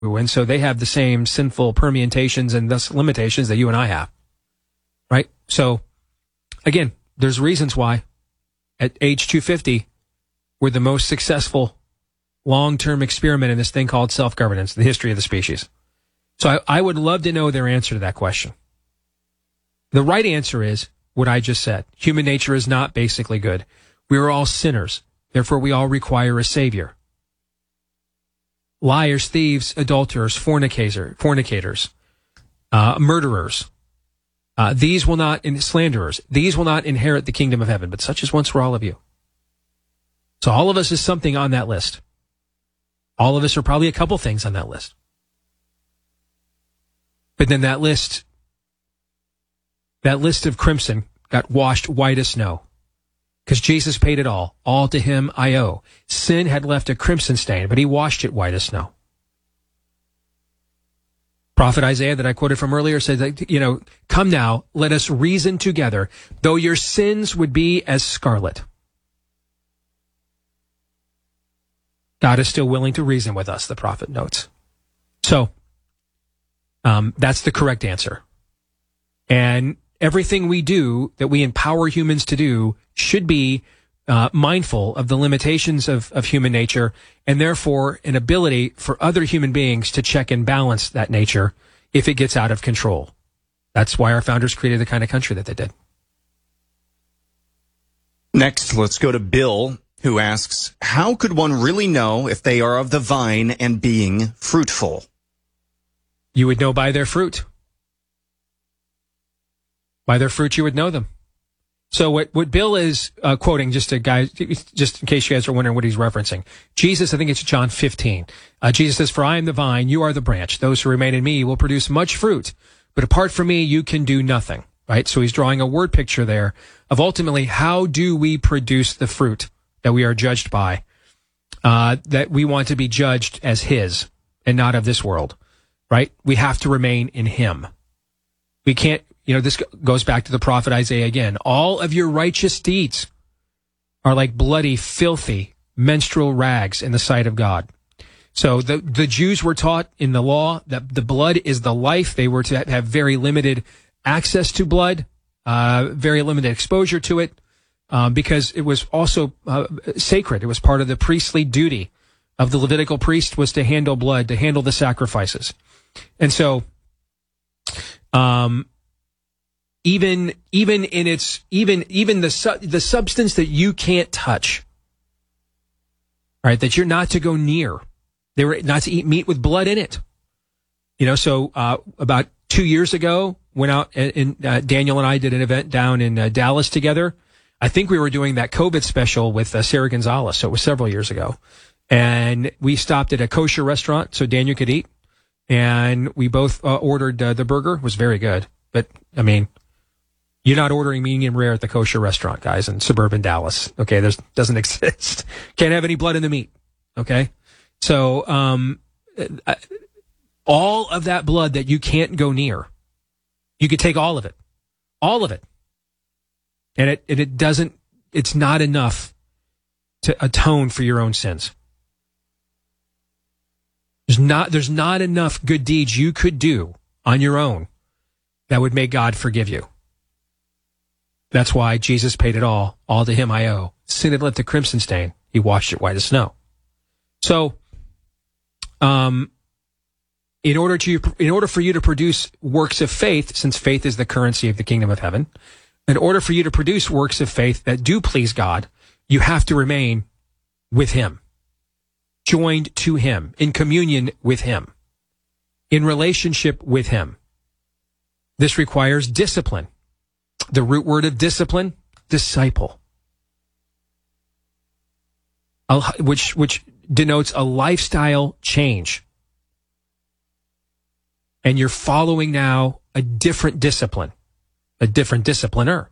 and so they have the same sinful permutations and thus limitations that you and I have, right? So, again, there's reasons why at age 250, we're the most successful long-term experiment in this thing called self-governance, the history of the species. So I would love to know their answer to that question. The right answer is what I just said. Human nature is not basically good. We are all sinners. Therefore, we all require a savior. Liars, thieves, adulterers, fornicators, murderers. These will not, slanderers. These will not inherit the kingdom of heaven, but such is once for all of you. So all of us is something on that list. All of us are probably a couple things on that list. But then that list of crimson got washed white as snow. Because Jesus paid it all. All to him I owe. Sin had left a crimson stain, but he washed it white as snow. Prophet Isaiah that I quoted from earlier said that, come now, let us reason together, though your sins would be as scarlet. God is still willing to reason with us, the prophet notes. So, that's the correct answer. And everything we do that we empower humans to do should be mindful of the limitations of human nature and therefore an ability for other human beings to check and balance that nature if it gets out of control. That's why our founders created the kind of country that they did. Next, let's go to Bill, who asks, how could one really know if they are of the vine and being fruitful? You would know by their fruit. By their fruit, you would know them. So what Bill is quoting, just in case you guys are wondering what he's referencing, Jesus, I think it's John 15. Jesus says, for I am the vine, you are the branch. Those who remain in me will produce much fruit, but apart from me, you can do nothing. Right? So he's drawing a word picture there of ultimately how do we produce the fruit that we are judged by, that we want to be judged as his and not of this world. Right? We have to remain in him. We can't, this goes back to the prophet Isaiah again. All of your righteous deeds are like bloody, filthy, menstrual rags in the sight of God. So the Jews were taught in the law that the blood is the life. They were to have very limited access to blood, very limited exposure to it, because it was also sacred. It was part of the priestly duty of the Levitical priest was to handle blood, to handle the sacrifices. And so, even the substance that you can't touch, right? That you're not to go near. They were not to eat meat with blood in it. So about 2 years ago, went out and Daniel and I did an event down in Dallas together. I think we were doing that COVID special with Sarah Gonzalez, so it was several years ago. And we stopped at a kosher restaurant so Daniel could eat. And we both ordered the burger. It was very good. But, you're not ordering medium rare at the kosher restaurant, guys, in suburban Dallas. Okay, doesn't exist. Can't have any blood in the meat. Okay? So, all of that blood that you can't go near, you could take all of it. All of it. And it's not enough to atone for your own sins. There's not enough good deeds you could do on your own that would make God forgive you. That's why Jesus paid it all to him I owe. Sin had left the crimson stain. He washed it white as snow. So, in order for you to produce works of faith, since faith is the currency of the kingdom of heaven, in order for you to produce works of faith that do please God, you have to remain with him, joined to him, in communion with him, in relationship with him. This requires discipline. The root word of discipline, disciple, which denotes a lifestyle change. And you're following now a different discipline, a different discipliner.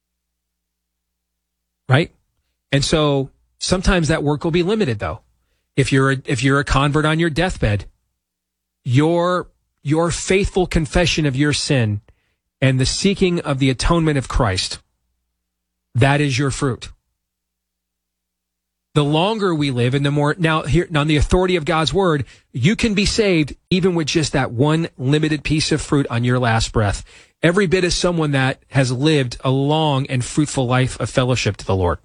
Right? And so sometimes that work will be limited though. If you're a convert on your deathbed, your faithful confession of your sin and the seeking of the atonement of Christ, that is your fruit. the longer we live and the more, now here, on the authority of God's word, you can be saved even with just that one limited piece of fruit on your last breath. Every bit as someone that has lived a long and fruitful life of fellowship to the Lord.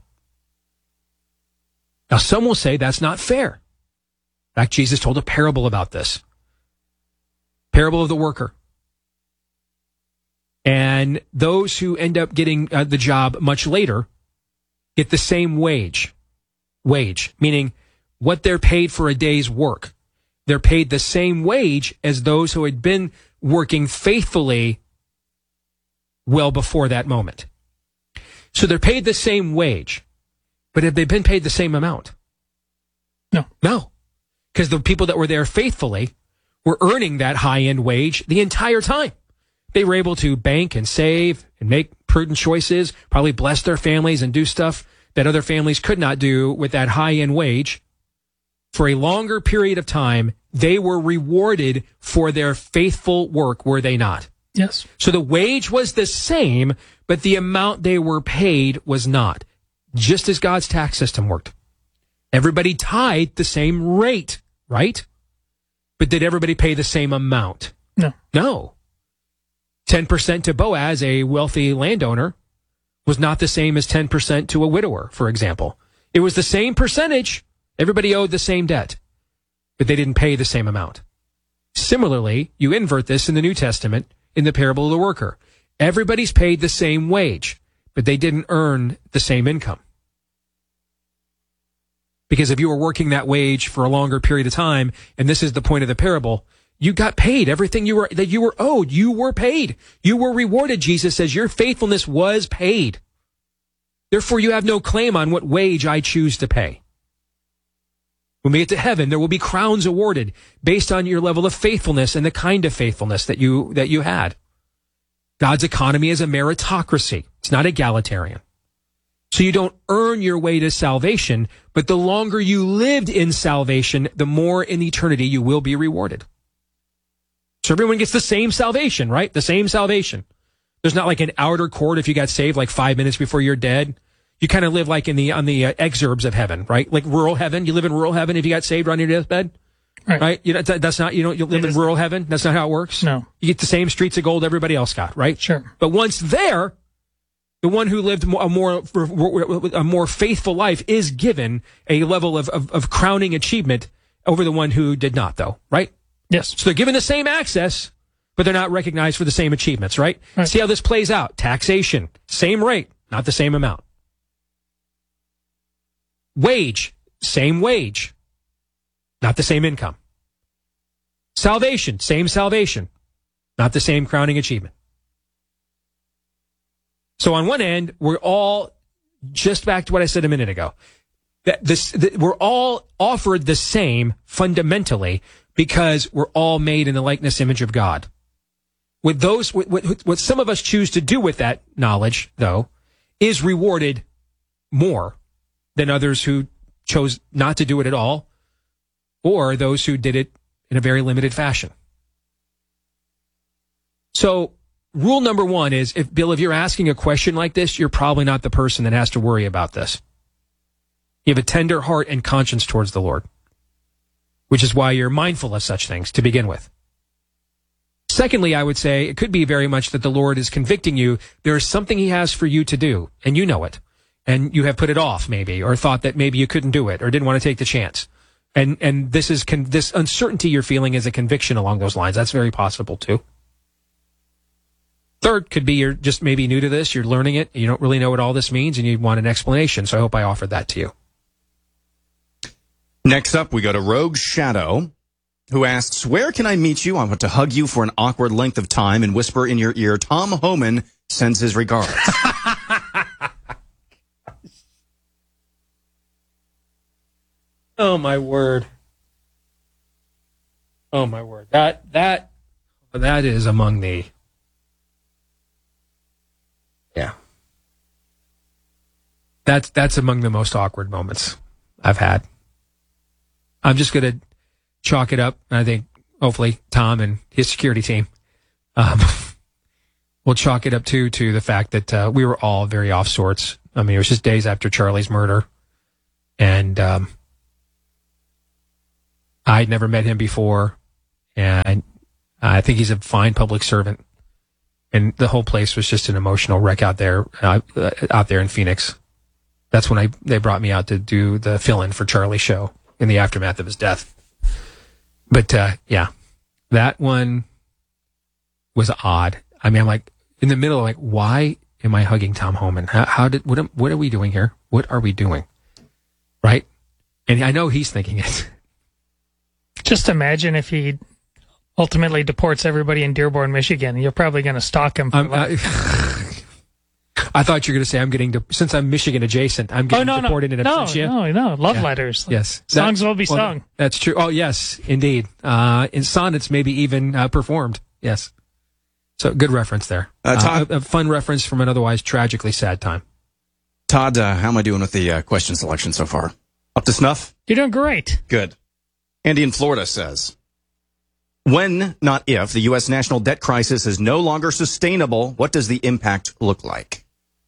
Now, some will say that's not fair. In fact, Jesus told a parable about this. Parable of the worker. And those who end up getting the job much later get the same wage, meaning what they're paid for a day's work. They're paid the same wage as those who had been working faithfully well before that moment. So they're paid the same wage, but have they been paid the same amount? No. Because the people that were there faithfully were earning that high-end wage the entire time. They were able to bank and save and make prudent choices, probably bless their families and do stuff that other families could not do with that high-end wage. For a longer period of time, they were rewarded for their faithful work, were they not? Yes. So the wage was the same, but the amount they were paid was not. Just as God's tax system worked. Everybody tithed the same rate, right? But did everybody pay the same amount? No. 10% to Boaz, a wealthy landowner, was not the same as 10% to a widower, for example. It was the same percentage. Everybody owed the same debt, but they didn't pay the same amount. Similarly, you invert this in the New Testament in the parable of the worker. Everybody's paid the same wage, but they didn't earn the same income. Because if you were working that wage for a longer period of time, and this is the point of the parable, you got paid everything that you were owed. You were paid. You were rewarded. Jesus says your faithfulness was paid. Therefore, you have no claim on what wage I choose to pay. When we get to heaven, there will be crowns awarded based on your level of faithfulness and the kind of faithfulness that you had. God's economy is a meritocracy. It's not egalitarian. So you don't earn your way to salvation, but the longer you lived in salvation, the more in eternity you will be rewarded. So everyone gets the same salvation, right? The same salvation. There's not like an outer court if you got saved like 5 minutes before you're dead. You kind of live like on the exurbs of heaven, right? Like rural heaven. You live in rural heaven if you got saved on your deathbed, right? You don't live in rural heaven. That's not how it works. No. You get the same streets of gold everybody else got, right? Sure. But once there, the one who lived a more faithful life is given a level of crowning achievement over the one who did not, though, right? Yes. So they're given the same access, but they're not recognized for the same achievements, right? See how this plays out. Taxation, same rate, not the same amount. Wage, same wage, not the same income. Salvation, same salvation, not the same crowning achievement. So on one end, we're all, just back to what I said a minute ago, we're all offered the same fundamentally because we're all made in the likeness image of God. What some of us choose to do with that knowledge, though, is rewarded more than others who chose not to do it at all, or those who did it in a very limited fashion. So rule number one is, if you're asking a question like this, you're probably not the person that has to worry about this. You have a tender heart and conscience towards the Lord, which is why you're mindful of such things to begin with. Secondly, I would say it could be very much that the Lord is convicting you. There is something he has for you to do, and you know it. And you have put it off, maybe, or thought that maybe you couldn't do it, or didn't want to take the chance. And this uncertainty you're feeling is a conviction along those lines. That's very possible, too. Third could be you're just maybe new to this, you're learning it, you don't really know what all this means, and you want an explanation. So I hope I offered that to you. Next up, we go to Rogue Shadow, who asks, where can I meet you? I want to hug you for an awkward length of time and whisper in your ear, Tom Homan sends his regards. Oh, my word. Oh, my word. That is among the... Yeah. That's among the most awkward moments I've had. I'm just going to chalk it up. I think, hopefully, Tom and his security team will chalk it up, to the fact that we were all very off sorts. I mean, it was just days after Charlie's murder. And I'd never met him before, and I think he's a fine public servant. And the whole place was just an emotional wreck out there in Phoenix. That's when they brought me out to do the fill-in for Charlie's show in the aftermath of his death. But yeah, that one was odd. I mean, I'm like in the middle, like, why am I hugging Tom Homan? What are we doing here? What are we doing? Right? And I know he's thinking it. Just imagine if he ultimately deports everybody in Dearborn, Michigan. You're probably going to stalk him. I thought you were going to say since I'm Michigan adjacent, I'm getting deported in absentia. No. Love letters. Yes. Songs will be sung. That's true. Oh, yes, indeed. In sonnets, maybe even performed. Yes. So good reference there. Todd, a fun reference from an otherwise tragically sad time. Todd, how am I doing with the question selection so far? Up to snuff? You're doing great. Good. Andy in Florida says, when, not if, the U.S. national debt crisis is no longer sustainable, what does the impact look like?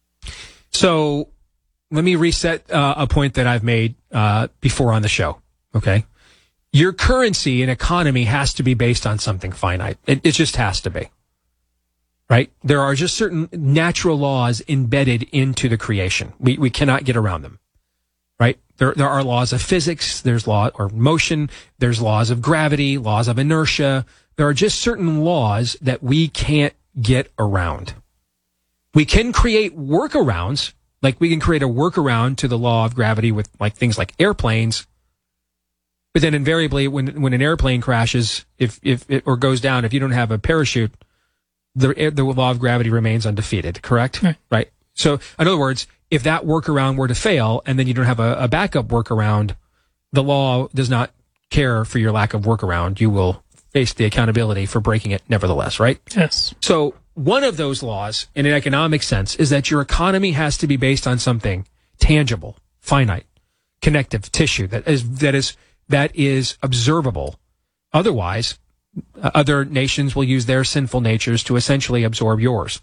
So let me reset a point that I've made before on the show, okay? Your currency and economy has to be based on something finite. It just has to be, right? There are just certain natural laws embedded into the creation. We cannot get around them, right? There are laws of physics, there's law or motion, there's laws of gravity, laws of inertia. There are just certain laws that we can't get around. We can create workarounds, like we can create a workaround to the law of gravity with like things like airplanes. But then invariably when an airplane crashes, if it or goes down, if you don't have a parachute, the law of gravity remains undefeated, correct? Right. So in other words, if that workaround were to fail and then you don't have a backup workaround, the law does not care for your lack of workaround. You will face the accountability for breaking it nevertheless, right? Yes. So one of those laws in an economic sense is that your economy has to be based on something tangible, finite, connective tissue that is observable. Otherwise, other nations will use their sinful natures to essentially absorb yours.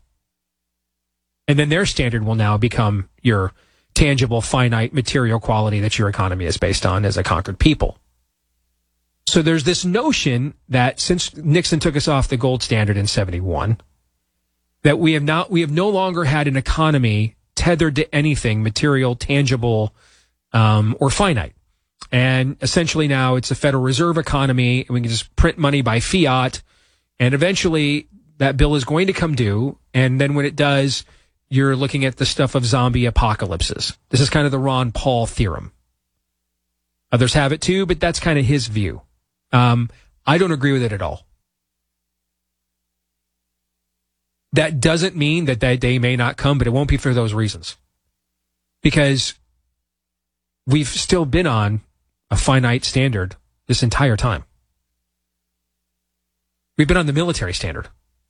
And then their standard will now become your tangible, finite, material quality that your economy is based on as a conquered people. So there's this notion that since Nixon took us off the gold standard in 1971, that we have no longer had an economy tethered to anything material, tangible, or finite. And essentially now it's a Federal Reserve economy, and we can just print money by fiat, and eventually that bill is going to come due, and then when it does, you're looking at the stuff of zombie apocalypses. This is kind of the Ron Paul theorem. Others have it too, but that's kind of his view. I don't agree with it at all. That doesn't mean that day may not come, but it won't be for those reasons. Because we've still been on a finite standard this entire time. We've been on the military standard.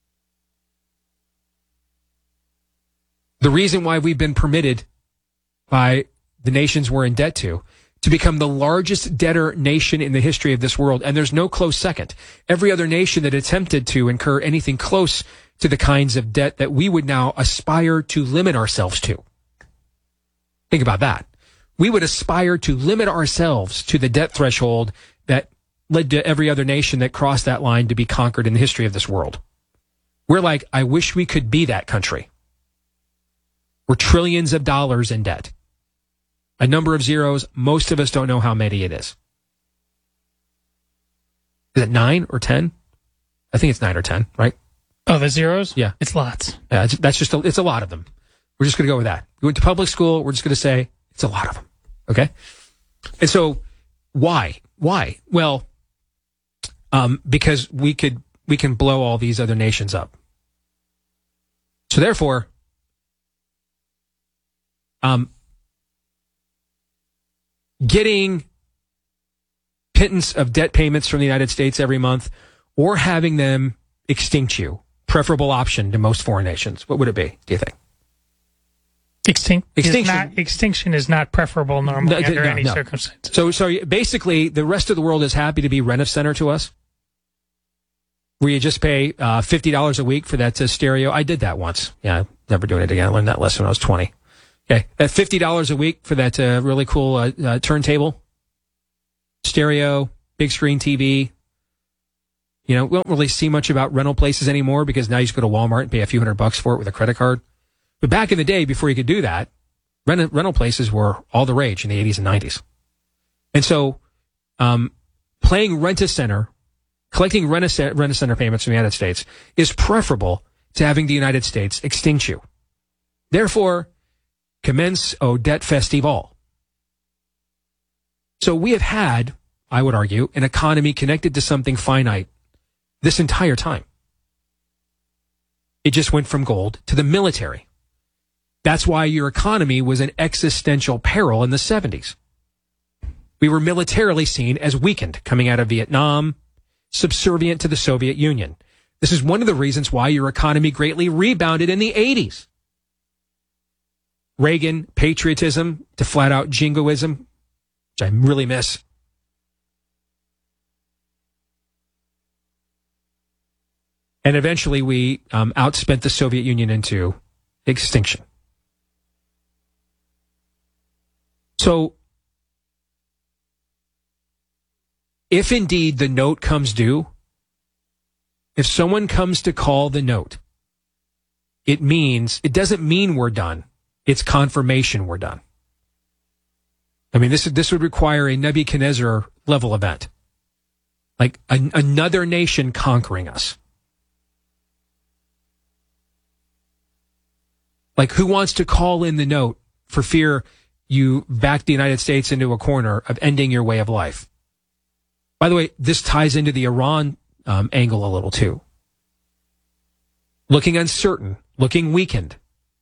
The reason why we've been permitted by the nations we're in debt to become the largest debtor nation in the history of this world, and there's no close second. Every other nation that attempted to incur anything close to the kinds of debt that we would now aspire to limit ourselves to. Think about that. We would aspire to limit ourselves to the debt threshold that led to every other nation that crossed that line to be conquered in the history of this world. We're like, I wish we could be that country. We're trillions of dollars in debt. A number of zeros. Most of us don't know how many it is. Is it 9 or 10? I think it's 9 or 10, right? Oh, the zeros? Yeah. It's lots. Yeah, it's a lot of them. We're just going to go with that. We went to public school. We're just going to say it's a lot of them. Okay? And so why? Well, because we can blow all these other nations up. So therefore, getting pittance of debt payments from the United States every month or having them extinct you, preferable option to most foreign nations. What would it be, do you think? Extinction is not preferable normally under any circumstances. So basically, the rest of the world is happy to be rent-a-center to us, where you just pay $50 a week for that stereo. I did that once. Yeah, I'm never doing it again. I learned that lesson when I was 20. Okay, at $50 a week for that really cool turntable, stereo, big screen TV. You know, we don't really see much about rental places anymore because now you just go to Walmart and pay a few $100 for it with a credit card. But back in the day, before you could do that, rental places were all the rage in the 80s and 90s. And so playing Rent-A-Center, collecting Rent-A-Center payments from the United States is preferable to having the United States extinct you. Therefore, commence o det festival. So we have had, I would argue, an economy connected to something finite this entire time. It just went from gold to the military. That's why your economy was in existential peril in the 70s. We were militarily seen as weakened coming out of Vietnam, subservient to the Soviet Union. This is one of the reasons why your economy greatly rebounded in the 80s. Reagan, patriotism to flat-out jingoism, which I really miss. And eventually we outspent the Soviet Union into extinction. So, if indeed the note comes due, if someone comes to call the note, it doesn't mean we're done. It's confirmation we're done. I mean, this would require a Nebuchadnezzar level event. Like another nation conquering us. Like, who wants to call in the note for fear you back the United States into a corner of ending your way of life? By the way, this ties into the Iran angle a little too. Looking uncertain, looking weakened,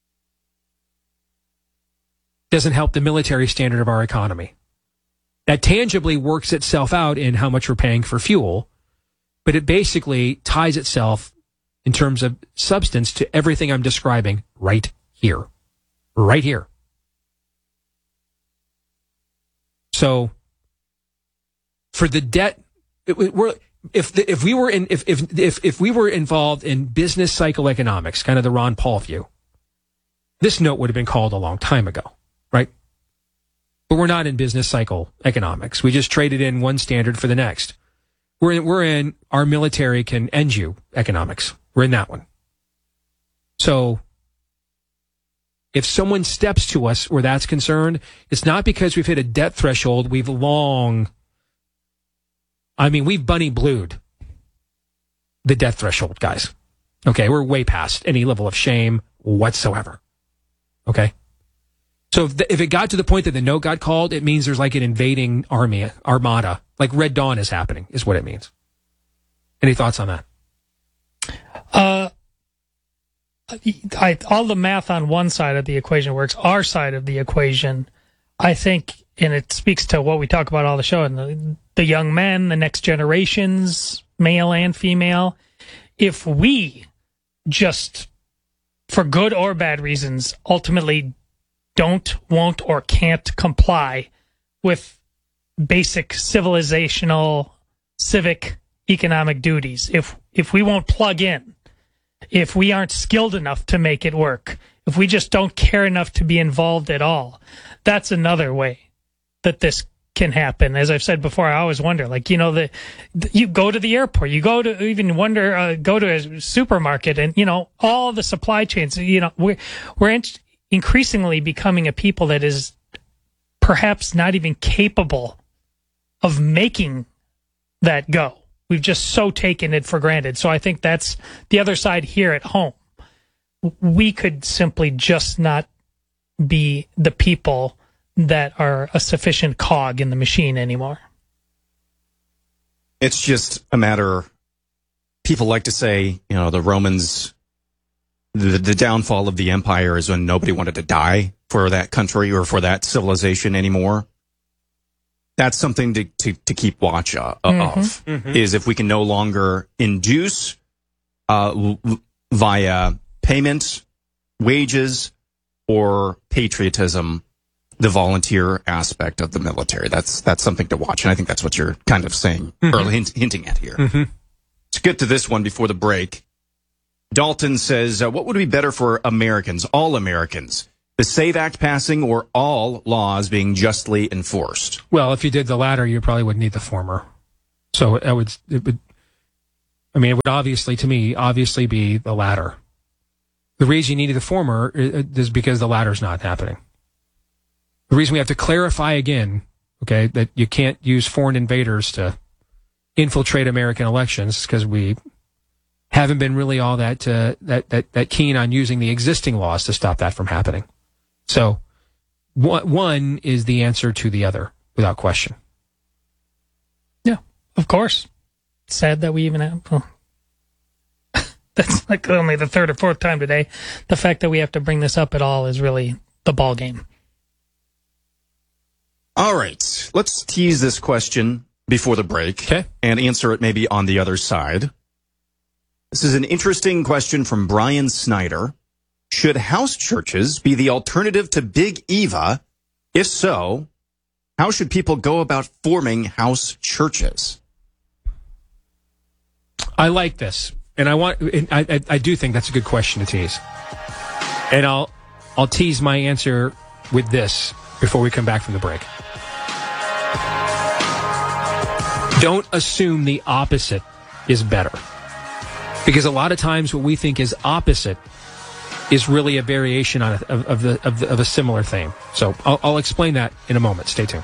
doesn't help the military standard of our economy. That tangibly works itself out in how much we're paying for fuel, but it basically ties itself in terms of substance to everything I'm describing right here. Right here. So, for the debt, if we were involved in business cycle economics, kind of the Ron Paul view, this note would have been called a long time ago, right? But we're not in business cycle economics. We just traded in one standard for the next. We're in our military can end you economics. We're in that one. So, if someone steps to us where that's concerned, it's not because we've hit a debt threshold. We've bunny blued the debt threshold, guys. Okay, we're way past any level of shame whatsoever. Okay? So if it got to the point that the note got called, it means there's like an invading armada. Like Red Dawn is happening, is what it means. Any thoughts on that? All the math on one side of the equation works. Our side of the equation, I think, and it speaks to what we talk about all the show, and the young men, the next generations, male and female. If we just, for good or bad reasons, ultimately don't, won't, or can't comply with basic civilizational, civic, economic duties, if we won't plug in, if we aren't skilled enough to make it work, if we just don't care enough to be involved at all, that's another way that this can happen. As I've said before, I always wonder, like, you know, you go to the airport, you go to go to a supermarket, and, you know, all the supply chains, you know, we're increasingly becoming a people that is perhaps not even capable of making that go. We've just so taken it for granted. So I think that's the other side here at home. We could simply just not be the people that are a sufficient cog in the machine anymore. It's just a matter, people like to say, you know, the Romans, the downfall of the empire is when nobody wanted to die for that country or for that civilization anymore. That's something to keep watch of, is if we can no longer induce via payment, wages, or patriotism, the volunteer aspect of the military. That's something to watch, and I think that's what you're kind of saying, or hinting at here. Let's get to this one before the break. Dalton says, what would be better for Americans, all Americans, The SAVE Act passing or all laws being justly enforced? Well, if you did the latter, you probably would need the former. So it would obviously, to me, be the latter. The reason you needed the former is because the latter's not happening. The reason we have to clarify again, okay, that you can't use foreign invaders to infiltrate American elections is because we haven't been really all that keen on using the existing laws to stop that from happening. So one is the answer to the other, without question. Yeah, of course. Sad that we even have... Well, that's like only the third or fourth time today. The fact that we have to bring this up at all is really the ball game. All right. Let's tease this question before the break. Okay. And answer it maybe on the other side. This is an interesting question from Brian Snyder. Should house churches be the alternative to Big Eva? If so, how should people go about forming house churches? I like this. And I do think that's a good question to tease. And I'll tease my answer with this before we come back from the break. Don't assume the opposite is better. Because a lot of times what we think is opposite is really a variation on of a similar theme. So I'll explain that in a moment. Stay tuned.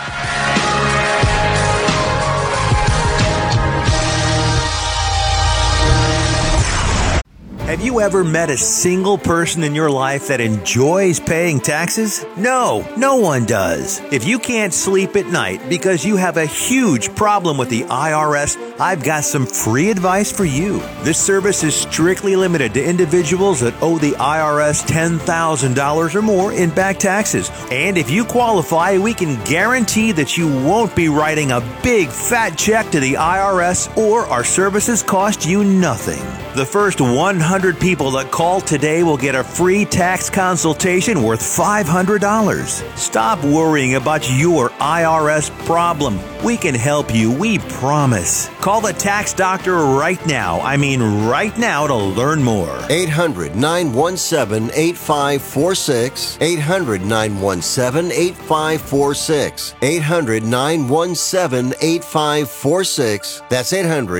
Have you ever met a single person in your life that enjoys paying taxes? No one does. If you can't sleep at night because you have a huge problem with the IRS, I've got some free advice for you. This service is strictly limited to individuals that owe the IRS $10,000 or more in back taxes. And if you qualify, we can guarantee that you won't be writing a big fat check to the IRS, or our services cost you nothing. The first 100 people that call today will get a free tax consultation worth $500. Stop worrying about your IRS problem. We can help you, we promise. Call the tax doctor right now. I mean right now, to learn more. 800-917-8546. 800-917-8546. 800-917-8546. That's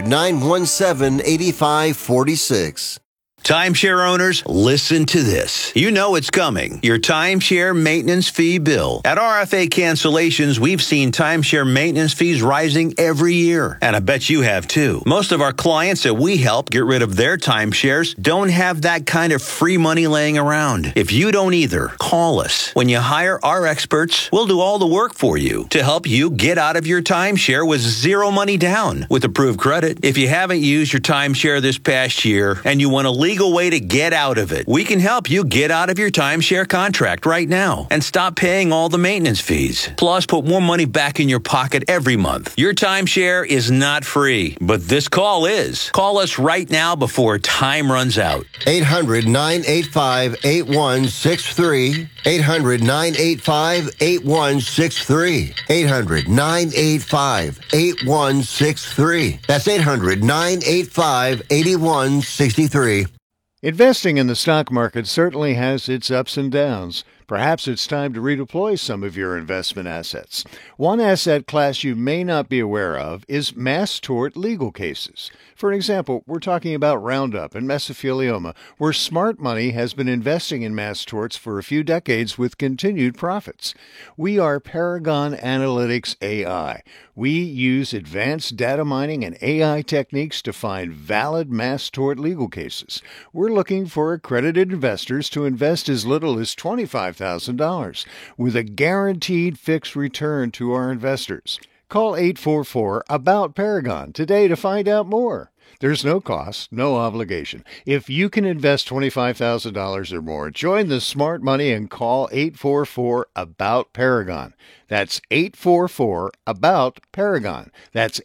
800-917-8546. Timeshare owners, listen to this. You know it's coming. Your timeshare maintenance fee bill. At RFA Cancellations, we've seen timeshare maintenance fees rising every year. And I bet you have too. Most of our clients that we help get rid of their timeshares don't have that kind of free money laying around. If you don't either, call us. When you hire our experts, we'll do all the work for you to help you get out of your timeshare with zero money down with approved credit. If you haven't used your timeshare this past year and you want to legal way to get out of it, we can help you get out of your timeshare contract right now and stop paying all the maintenance fees. Plus, put more money back in your pocket every month. Your timeshare is not free, but this call is. Call us right now before time runs out. 800-985-8163. 800-985-8163. 800-985-8163. That's 800-985-8163. Investing in the stock market certainly has its ups and downs. Perhaps it's time to redeploy some of your investment assets. One asset class you may not be aware of is mass tort legal cases. For example, we're talking about Roundup and mesothelioma, where smart money has been investing in mass torts for a few decades with continued profits. We are Paragon Analytics AI. We use advanced data mining and AI techniques to find valid mass tort legal cases. We're looking for accredited investors to invest as little as $25,000 with a guaranteed fixed return to our investors. Call 844-ABOUT-PARAGON today to find out more. There's no cost, no obligation. If you can invest $25,000 or more, join the smart money and call 844-ABOUT-PARAGON. That's 844-ABOUT-PARAGON. That's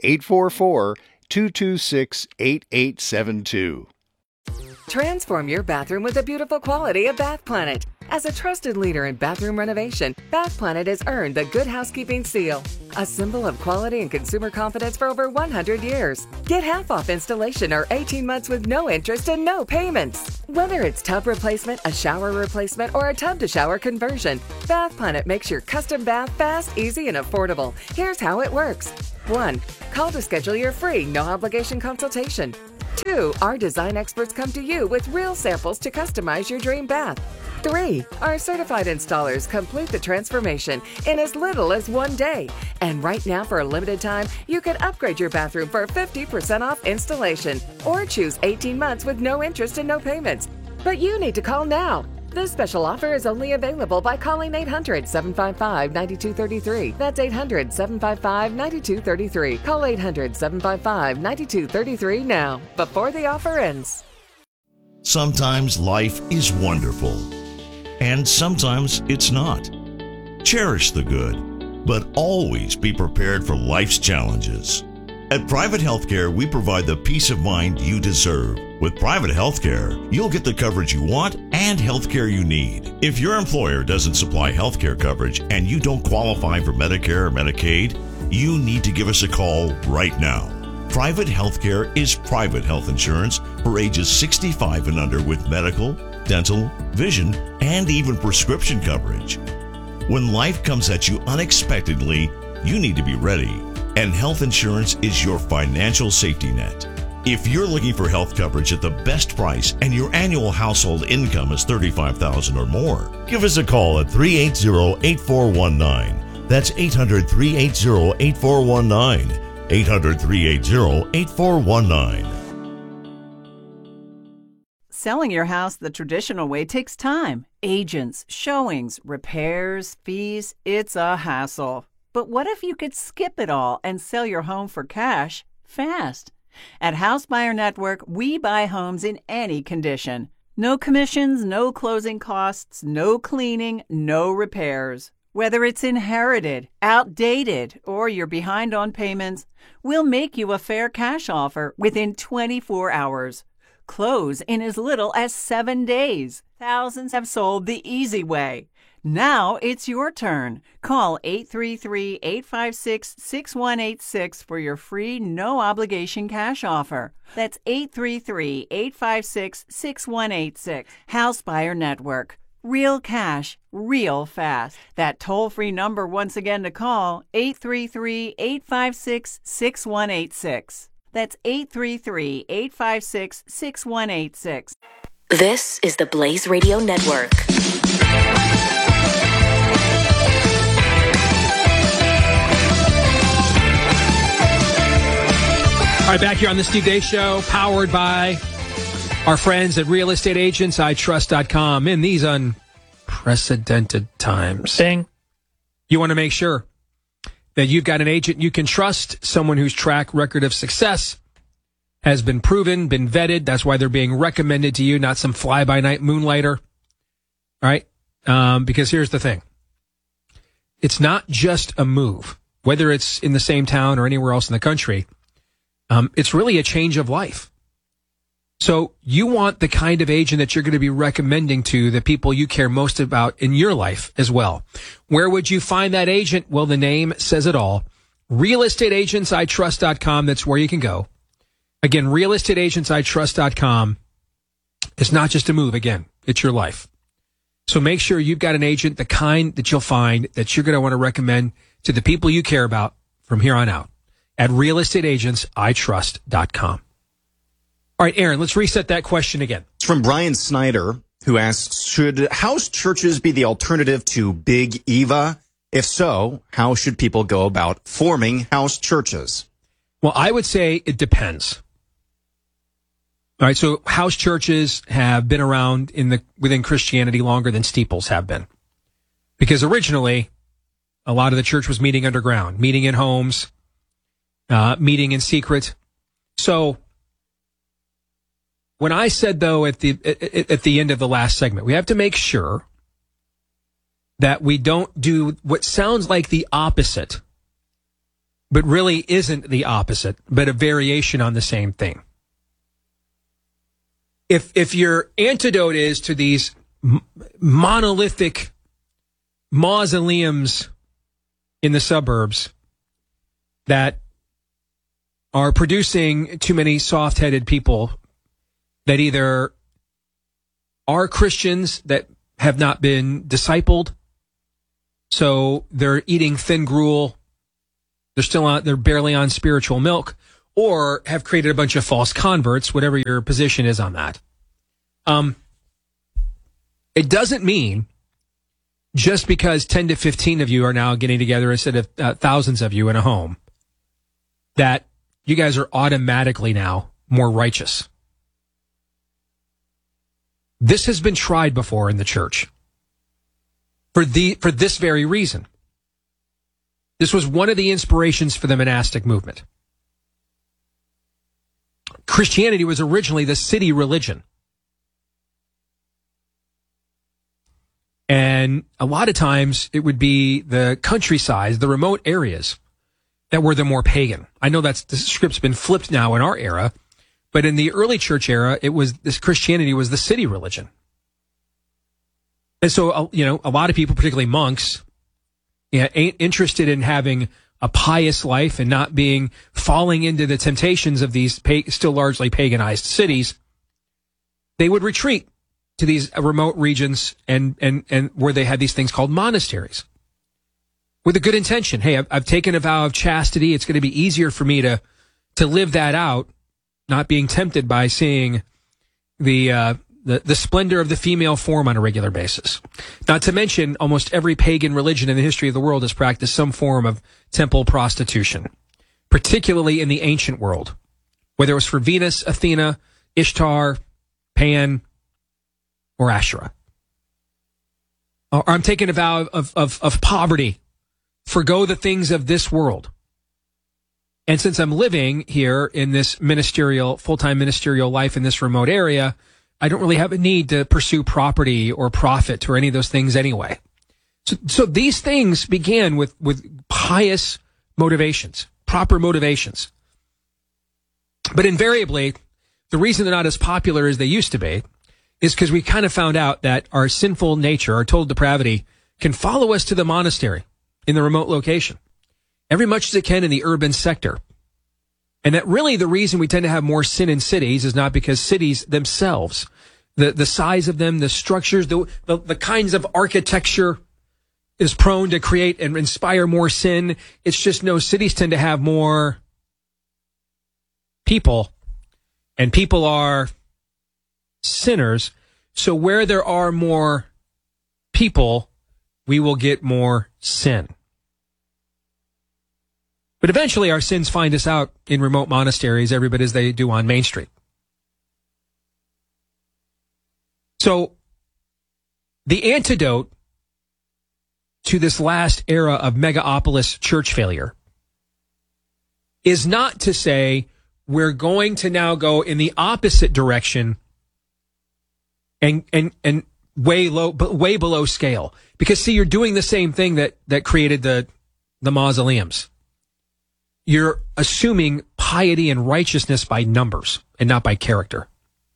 844-226-8872. Transform your bathroom with the beautiful quality of Bath Planet. As a trusted leader in bathroom renovation, Bath Planet has earned the Good Housekeeping Seal, a symbol of quality and consumer confidence for over 100 years. Get half off installation or 18 months with no interest and no payments. Whether it's tub replacement, a shower replacement, or a tub-to-shower conversion, Bath Planet makes your custom bath fast, easy, and affordable. Here's how it works. 1. Call to schedule your free, no-obligation consultation. 2. Our design experts come to you with real samples to customize your dream bath. 3. Our certified installers complete the transformation in as little as 1 day. And right now, for a limited time, you can upgrade your bathroom for 50% off installation or choose 18 months with no interest and no payments. But you need to call now. This special offer is only available by calling 800-755-9233. That's 800-755-9233. Call 800-755-9233 now, before the offer ends. Sometimes life is wonderful, and sometimes it's not. Cherish the good, but always be prepared for life's challenges. At Private Healthcare, we provide the peace of mind you deserve. With Private Healthcare, you'll get the coverage you want and healthcare you need. If your employer doesn't supply healthcare coverage and you don't qualify for Medicare or Medicaid, you need to give us a call right now. Private Healthcare is private health insurance for ages 65 and under with medical, dental, vision, and even prescription coverage. When life comes at you unexpectedly, you need to be ready. And health insurance is your financial safety net. If you're looking for health coverage at the best price and your annual household income is $35,000 or more, give us a call at 380-8419. That's 800-380-8419. 800-380-8419. Selling your house the traditional way takes time. Agents, showings, repairs, fees, it's a hassle. But what if you could skip it all and sell your home for cash fast? At House Buyer Network, we buy homes in any condition. No commissions, no closing costs, no cleaning, no repairs. Whether it's inherited, outdated, or you're behind on payments, we'll make you a fair cash offer within 24 hours. Close in as little as 7 days. Thousands have sold the easy way. Now it's your turn. Call 833-856-6186 for your free no-obligation cash offer. That's 833-856-6186. House Buyer Network. Real cash, real fast. That toll-free number once again to call, 833-856-6186. That's 833-856-6186. This is the Blaze Radio Network. All right, back here on the Steve Deace Show, powered by our friends at realestateagentsitrust.com. In these unprecedented times, you want to make sure that you've got an agent you can trust, someone whose track record of success has been proven, been vetted. That's why they're being recommended to you, not some fly-by-night moonlighter. All right? Because here's the thing. It's not just a move, whether it's in the same town or anywhere else in the country. It's really a change of life. So you want the kind of agent that you're going to be recommending to the people you care most about in your life as well. Where would you find that agent? Well, the name says it all. realestateagentsitrust.com. That's where you can go. Again, realestateagentsitrust.com. It's not just a move. Again, it's your life. So make sure you've got an agent, the kind that you'll find that you're going to want to recommend to the people you care about from here on out at realestateagentsitrust.com. All right, Aaron, let's reset that question again. It's from Brian Snyder, who asks, should house churches be the alternative to Big Eva? If so, how should people go about forming house churches? Well, I would say it depends. All right, so house churches have been around within Christianity longer than steeples have been. Because originally, a lot of the church was meeting underground, meeting in homes, meeting in secret. So when I said, though, at the end of the last segment, we have to make sure that we don't do what sounds like the opposite, but really isn't the opposite, but a variation on the same thing. If your antidote is to these monolithic mausoleums in the suburbs that are producing too many soft-headed people that either are Christians that have not been discipled, so they're eating thin gruel, they're barely on spiritual milk, or have created a bunch of false converts, whatever your position is on that. It doesn't mean just because 10 to 15 of you are now getting together instead of thousands of you in a home that you guys are automatically now more righteous. This has been tried before in the church for this very reason. This was one of the inspirations for the monastic movement. Christianity was originally the city religion. And a lot of times it would be the countryside, the remote areas that were the more pagan. I know the script's been flipped now in our era, but in the early church era, Christianity was the city religion. And so, a lot of people, particularly monks, ain't interested in having a pious life and not falling into the temptations of these still largely paganized cities. They would retreat to these remote regions and where they had these things called monasteries with a good intention. Hey, I've taken a vow of chastity. It's going to be easier for me to live that out, not being tempted by seeing the splendor of the female form on a regular basis. Not to mention, almost every pagan religion in the history of the world has practiced some form of temple prostitution, particularly in the ancient world, whether it was for Venus, Athena, Ishtar, Pan, or Asherah. Or I'm taking a vow of poverty, forgo the things of this world. And since I'm living here in this full-time ministerial life in this remote area, I don't really have a need to pursue property or profit or any of those things anyway. So these things began with pious motivations, proper motivations. But invariably, the reason they're not as popular as they used to be is because we kind of found out that our sinful nature, our total depravity, can follow us to the monastery in the remote location, every much as it can in the urban sector. And that really the reason we tend to have more sin in cities is not because cities themselves, the size of them, the structures, the kinds of architecture is prone to create and inspire more sin. It's just cities tend to have more people, and people are sinners. So where there are more people, we will get more sin. But eventually our sins find us out in remote monasteries every bit as they do on Main Street. So the antidote to this last era of megapolis church failure is not to say we're going to now go in the opposite direction and way below scale. Because see, you're doing the same thing that created the mausoleums. You're assuming piety and righteousness by numbers and not by character.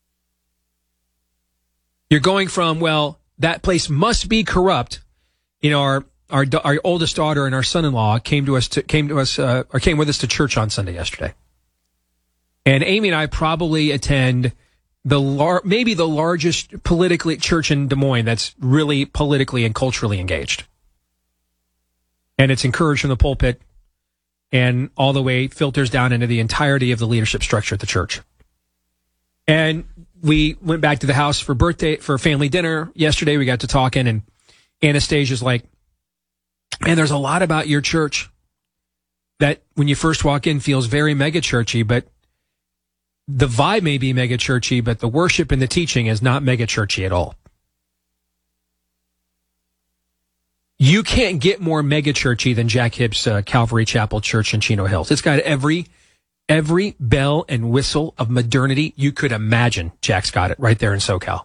You're going from, that place must be corrupt. Our oldest daughter and our son-in-law came with us to church on Sunday yesterday. And Amy and I probably attend maybe the largest politically church in Des Moines that's really politically and culturally engaged. And it's encouraged from the pulpit and all the way filters down into the entirety of the leadership structure at the church. And we went back to the house for family dinner yesterday. We got to talking, and Anastasia's like, man, there's a lot about your church that when you first walk in feels very mega churchy, but the vibe may be mega churchy, but the worship and the teaching is not mega churchy at all. You can't get more mega churchy than Jack Hibbs Calvary Chapel Church in Chino Hills. It's got every bell and whistle of modernity you could imagine. Jack's got it right there in SoCal.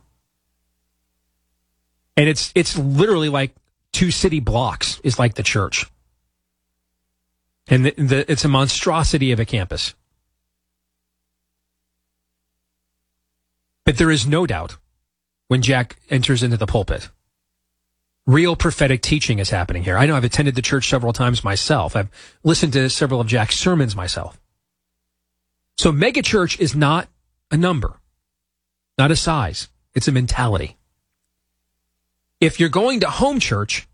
And it's literally like 2 city blocks is like the church. And it's a monstrosity of a campus. But there is no doubt when Jack enters into the pulpit. Real prophetic teaching is happening here. I know I've attended the church several times myself. I've listened to several of Jack's sermons myself. So megachurch is not a number, not a size. It's a mentality. If you're going to home church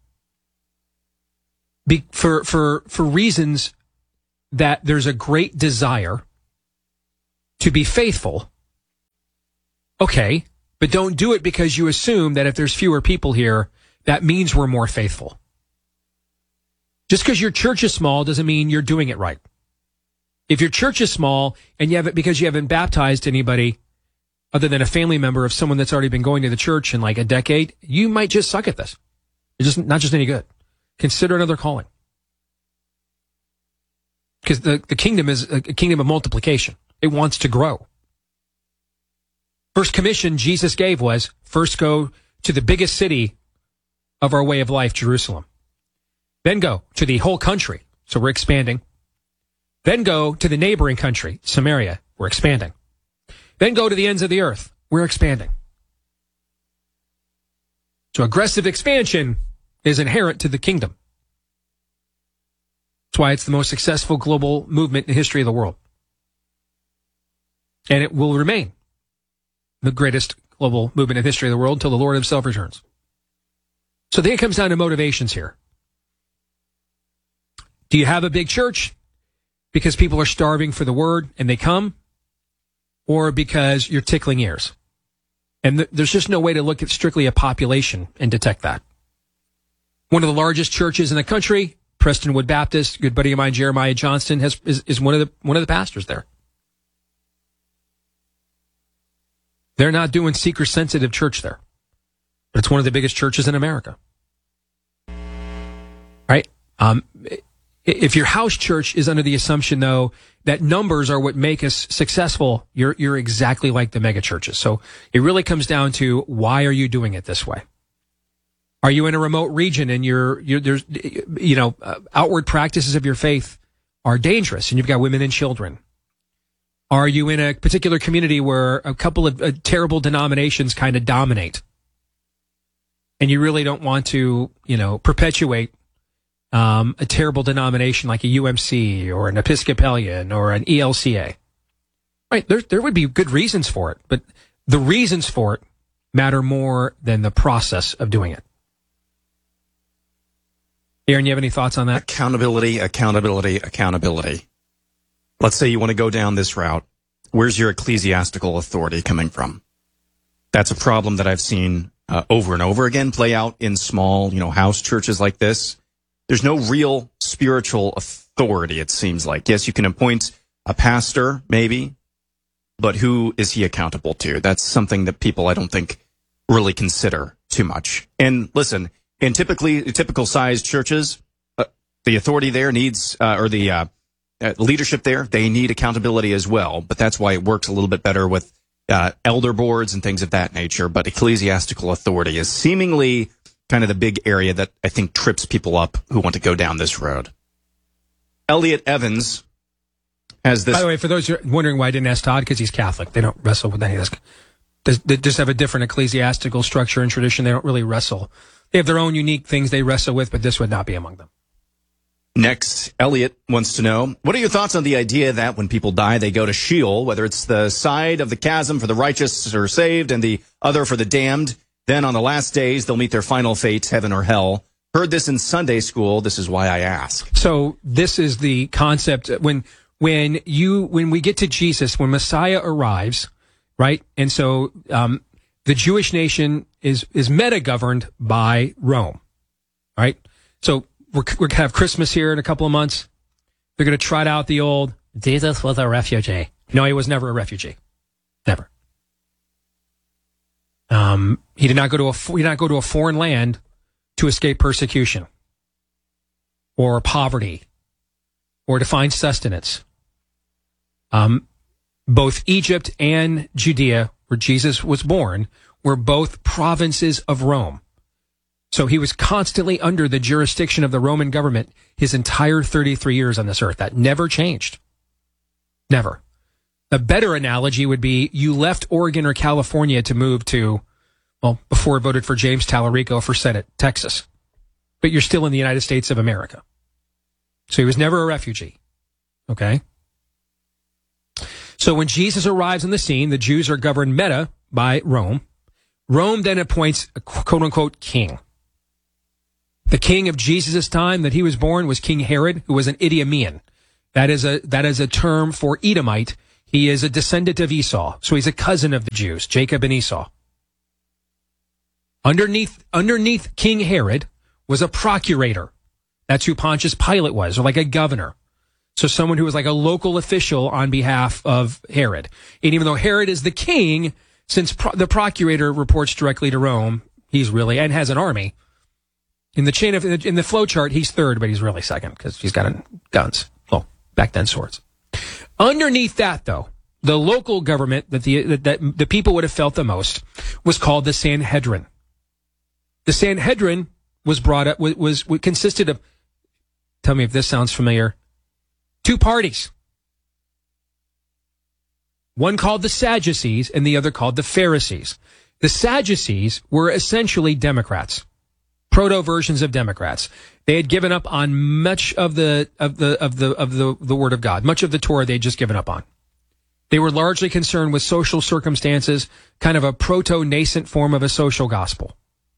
for reasons that there's a great desire to be faithful, okay, but don't do it because you assume that if there's fewer people here, that means we're more faithful. Just because your church is small doesn't mean you're doing it right. If your church is small and you haven't, because you haven't baptized anybody other than a family member of someone that's already been going to the church in like a decade, you might just suck at this. You're just not just any good. Consider another calling. Because the kingdom is a kingdom of multiplication. It wants to grow. First commission Jesus gave was, first go to the biggest city of our way of life, Jerusalem. Then go to the whole country. So we're expanding. Then go to the neighboring country, Samaria. We're expanding. Then go to the ends of the earth. We're expanding. So aggressive expansion is inherent to the kingdom. That's why it's the most successful global movement in the history of the world. And it will remain the greatest global movement in the history of the world until the Lord himself returns. So then it comes down to motivations here. Do you have a big church because people are starving for the word and they come? Or because you're tickling ears? And there's just no way to look at strictly a population and detect that. One of the largest churches in the country, Prestonwood Baptist, good buddy of mine, Jeremiah Johnston, is one of the pastors there. They're not doing seeker-sensitive church there. But it's one of the biggest churches in America. Right? If your house church is under the assumption, though, that numbers are what make us successful, you're exactly like the mega churches. So it really comes down to, why are you doing it this way? Are you in a remote region and there's outward practices of your faith are dangerous and you've got women and children? Are you in a particular community where a couple of terrible denominations kind of dominate? And you really don't want to, perpetuate a terrible denomination like a UMC or an Episcopalian or an ELCA. Right, there would be good reasons for it, but the reasons for it matter more than the process of doing it. Aaron, you have any thoughts on that? Accountability. Let's say you want to go down this route. Where's your ecclesiastical authority coming from? That's a problem that I've seen over and over again play out in small, house churches like this. There's no real spiritual authority, it seems like. Yes, you can appoint a pastor, maybe, but who is he accountable to? That's something that people, I don't think, really consider too much. And listen, in typical sized churches, the authority there needs, leadership there, they need accountability as well. But that's why it works a little bit better with elder boards and things of that nature. But ecclesiastical authority is seemingly kind of the big area that I think trips people up who want to go down this road. Elliot Evans has this. By the way, for those who are wondering why I didn't ask Todd, because he's Catholic. They don't wrestle with any of this. They just have a different ecclesiastical structure and tradition. They don't really wrestle. They have their own unique things they wrestle with, but this would not be among them. Next, Elliot wants to know, what are your thoughts on the idea that when people die, they go to Sheol, whether it's the side of the chasm for the righteous or saved and the other for the damned? Then on the last days, they'll meet their final fate, heaven or hell. Heard this in Sunday school. This is why I ask. So this is the concept when we get to Jesus, when Messiah arrives, right? And so the Jewish nation is meta-governed by Rome, right? So we're going to have Christmas here in a couple of months. They're going to trot out the old, Jesus was a refugee. No, he was never a refugee. Never. He did not go to a foreign land to escape persecution or poverty or to find sustenance. Both Egypt and Judea, where Jesus was born, were both provinces of Rome. So he was constantly under the jurisdiction of the Roman government his entire 33 years on this earth. That never changed. Never. A better analogy would be you left Oregon or California to move to Well, before it voted for James Tallarico for Senate, Texas. But you're still in the United States of America. So he was never a refugee. Okay? So when Jesus arrives on the scene, the Jews are governed meta by Rome. Rome then appoints a quote-unquote king. The king of Jesus' time that he was born was King Herod, who was an Idumean. That is a term for Edomite. He is a descendant of Esau. So he's a cousin of the Jews, Jacob and Esau. Underneath King Herod was a procurator. That's who Pontius Pilate was, or like a governor. So someone who was like a local official on behalf of Herod. And even though Herod is the king, since the procurator reports directly to Rome, he's really, and has an army. In the chain of, in the flow chart, he's third, but he's really second because he's got guns. Well, back then swords. Underneath that, though, the local government that the people would have felt the most was called the Sanhedrin. The Sanhedrin was brought up, was consisted of, tell me if this sounds familiar, two parties. One called the Sadducees and the other called the Pharisees. The Sadducees were essentially Democrats, proto versions of Democrats. They had given up on much of the Word of God, much of the Torah they'd just given up on. They were largely concerned with social circumstances, kind of a proto-nascent form of a social gospel.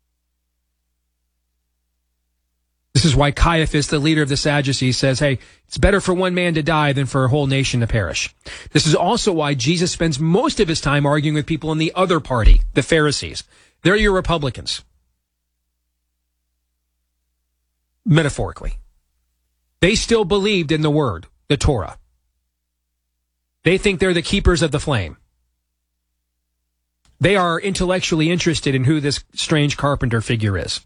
This is why Caiaphas, the leader of the Sadducees, says, hey, it's better for one man to die than for a whole nation to perish. This is also why Jesus spends most of his time arguing with people in the other party, the Pharisees. They're your Republicans. Metaphorically. They still believed in the Word, the Torah. They think they're the keepers of the flame. They are intellectually interested in who this strange carpenter figure is.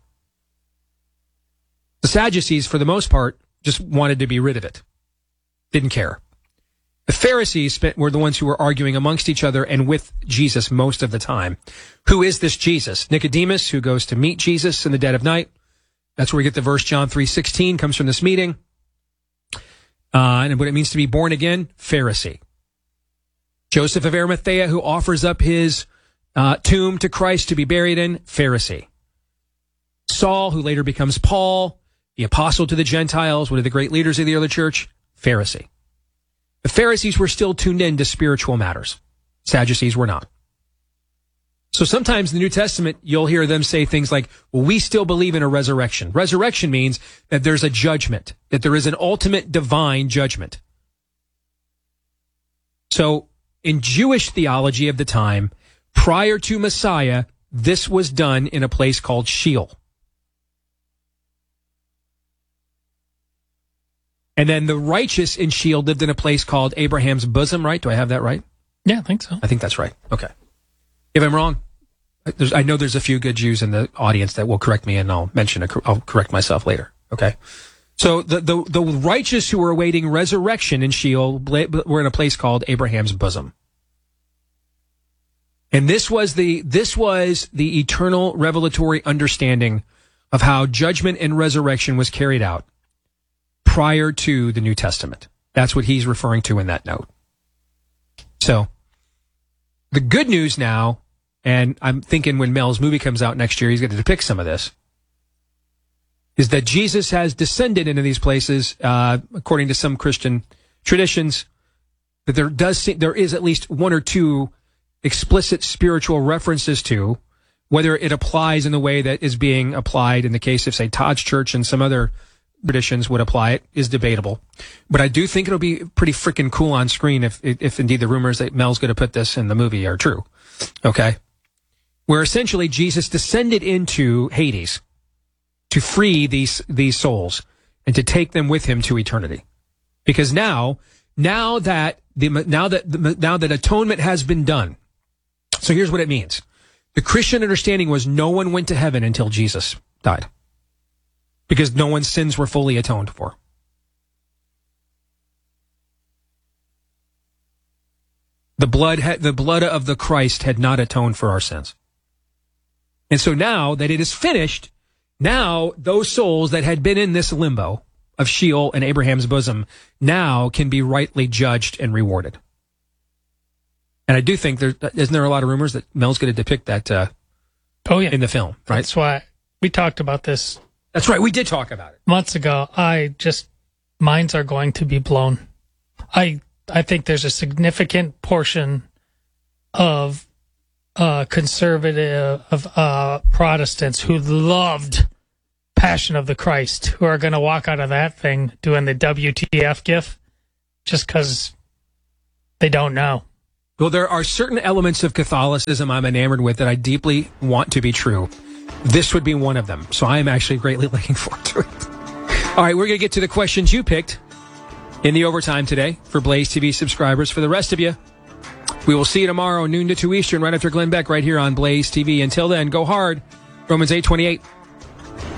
The Sadducees, for the most part, just wanted to be rid of it. Didn't care. The Pharisees were the ones who were arguing amongst each other and with Jesus most of the time. Who is this Jesus? Nicodemus, who goes to meet Jesus in the dead of night. That's where we get the verse John 3:16, comes from this meeting. And what it means to be born again, Pharisee. Joseph of Arimathea, who offers up his tomb to Christ to be buried in, Pharisee. Saul, who later becomes Paul, the apostle to the Gentiles, one of the great leaders of the early church, Pharisee. The Pharisees were still tuned in to spiritual matters. Sadducees were not. So sometimes in the New Testament, you'll hear them say things like, well, we still believe in a resurrection. Resurrection means that there's a judgment, that there is an ultimate divine judgment. So in Jewish theology of the time, prior to Messiah, this was done in a place called Sheol. And then the righteous in Sheol lived in a place called Abraham's bosom, right? Do I have that right? Yeah, I think so. I think that's right. Okay. If I'm wrong, I know there's a few good Jews in the audience that will correct me, and I'll correct myself later. Okay. So the righteous who were awaiting resurrection in Sheol were in a place called Abraham's bosom. And this was the eternal revelatory understanding of how judgment and resurrection was carried out prior to the New Testament. That's what he's referring to in that note. So the good news now, and I'm thinking when Mel's movie comes out next year, he's going to depict some of this, is that Jesus has descended into these places, according to some Christian traditions, that there is at least one or two explicit spiritual references to, whether it applies in the way that is being applied in the case of, say, Todd's Church and some other traditions would apply it, is debatable. But I do think it'll be pretty freaking cool on screen if indeed the rumors that Mel's going to put this in the movie are true. Okay? Where essentially Jesus descended into Hades to free these souls and to take them with him to eternity. Because now that atonement has been done. So here's what it means. The Christian understanding was no one went to heaven until Jesus died. Because no one's sins were fully atoned for. The blood of the Christ had not atoned for our sins. And so now that it is finished, now those souls that had been in this limbo of Sheol and Abraham's bosom now can be rightly judged and rewarded. And I do think isn't there a lot of rumors that Mel's going to depict that Oh, yeah. in the film, right? That's why we talked about this. That's right. We did talk about it months ago. Minds are going to be blown. I think there's a significant portion of conservative Protestants who loved Passion of the Christ, who are going to walk out of that thing doing the WTF gif just because they don't know. Well, there are certain elements of Catholicism I'm enamored with that I deeply want to be true. This would be one of them. So I am actually greatly looking forward to it. All right, we're going to get to the questions you picked in the overtime today for Blaze TV subscribers. For the rest of you, we will see you tomorrow, noon to 2 Eastern, right after Glenn Beck, right here on Blaze TV. Until then, go hard. Romans 8:28.